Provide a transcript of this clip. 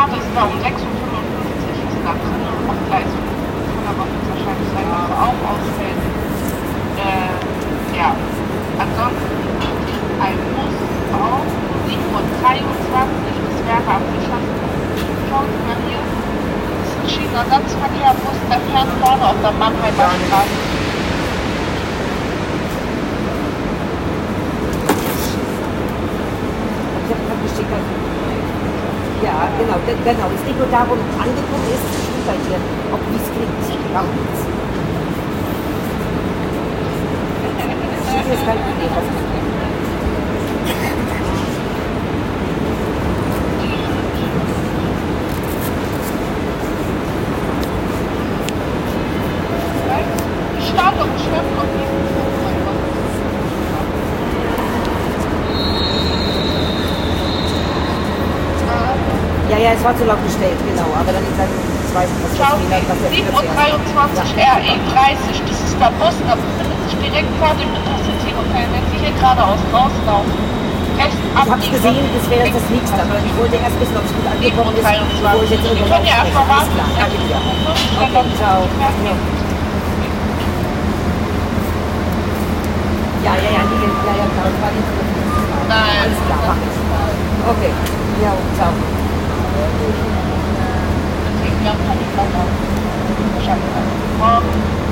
Karte ist da um 6:55 Uhr ist da drin auf Gleis 5. Kann aber jetzt wahrscheinlich sein, dass er auch ausfällt. Ja, ansonsten ein Bus auch um 7:23 Uhr bis Werke am Fischland. Schauen Sie mal hier. Das ist ein Schienenersatzverkehrbus, der fährt vorne auf der Mannheimer Straße. Ja, genau. Es geht nur darum, angekommen ist, stimmt bei dir, ob wie es klingt. Darum geht's. Das ist kein Problem. Start und Schwimmen und Ja, es war zu laut gestellt, genau. Aber dann ist halt 2, Schauen Sie, 7:23 Uhr RE30, das ist der Bus, der befindet sich direkt vor dem Intercity Hotel. Wenn Sie hier geradeaus rauslaufen, rechts Ich hab's gesehen, das wäre jetzt das nächste, aber ich wollte erst wissen, ob es gut angekommen ist, bevor ich jetzt Sie irgendwo können ja erst mal warten. Danke dir. Okay, ciao. Ja, klar, das war nicht so. Nein. Alles klar, mach ich. Okay, ja, ciao. Deswegen, wir haben keine Zeit. Wahrscheinlich morgen.